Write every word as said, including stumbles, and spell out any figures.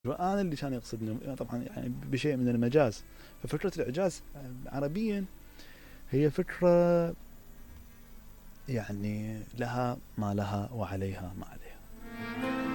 أنا اللي كان يقصدني طبعا يعني بشيء من المجاز. ففكرة الإعجاز عربيا هي فكرة يعني لها ما لها وعليها ما عليها.